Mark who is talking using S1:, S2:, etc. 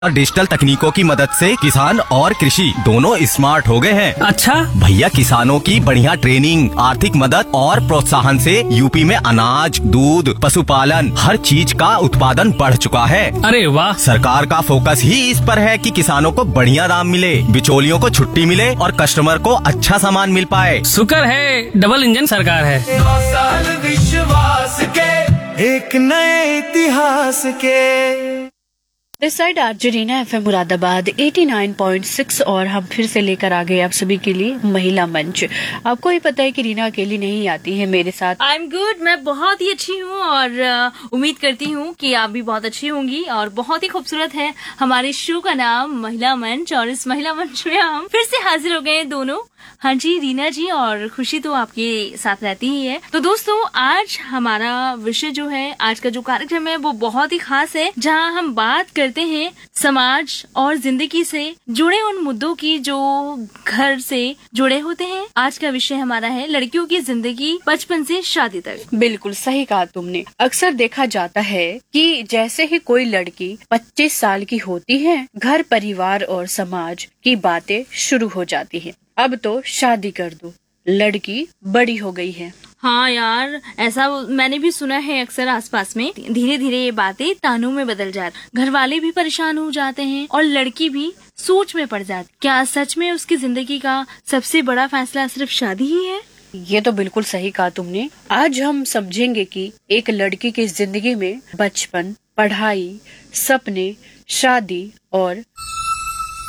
S1: और डिजिटल तकनीकों की मदद से किसान और कृषि दोनों स्मार्ट हो गए हैं।
S2: अच्छा
S1: भैया, किसानों की बढ़िया ट्रेनिंग, आर्थिक मदद और प्रोत्साहन से यूपी में अनाज, दूध, पशुपालन हर चीज का उत्पादन बढ़ चुका है।
S2: अरे वाह।
S1: सरकार का फोकस ही इस पर है कि किसानों को बढ़िया दाम मिले, बिचौलियों को छुट्टी मिले और कस्टमर को अच्छा सामान मिल पाए।
S2: शुक्र है डबल इंजन सरकार है।
S3: 9 साल विश्वास के, एक नए इतिहास के।
S4: This side RJ Reena FM Moradabad 89.6 और हम फिर से लेकर आ गए आप सभी के लिए महिला मंच। आपको ही पता है कि रीना अकेली नहीं आती है, मेरे साथ
S5: आई एम गुड, मैं बहुत ही अच्छी हूँ और उम्मीद करती हूँ कि आप भी बहुत अच्छी होंगी। और बहुत ही खूबसूरत है हमारे शो का नाम महिला मंच, और इस महिला मंच में हम फिर से हाजिर हो गए हैं दोनों। हाँ जी रीना जी, और खुशी तो आपके साथ रहती ही है। तो दोस्तों, आज हमारा विषय जो है, आज का जो कार्यक्रम है वो बहुत ही खास है, जहाँ हम बात करते हैं समाज और जिंदगी से जुड़े उन मुद्दों की जो घर से जुड़े होते हैं। आज का विषय हमारा है लड़कियों की जिंदगी बचपन से शादी तक।
S4: बिल्कुल सही कहा तुमने। अक्सर देखा जाता है कि जैसे ही कोई लड़की 25 साल की होती है, घर परिवार और समाज की बातें शुरू हो जाती है। अब तो शादी कर दो, लड़की बड़ी हो गई है।
S5: हाँ यार, ऐसा मैंने भी सुना है अक्सर आसपास में। धीरे धीरे ये बातें तानों में बदल जाती, घर वाले भी परेशान हो जाते हैं और लड़की भी सोच में पड़ जाती। क्या सच में उसकी जिंदगी का सबसे बड़ा फैसला सिर्फ शादी ही है?
S4: ये तो बिल्कुल सही कहा तुमने। आज हम समझेंगे कि एक लड़की की जिंदगी में बचपन, पढ़ाई, सपने, शादी और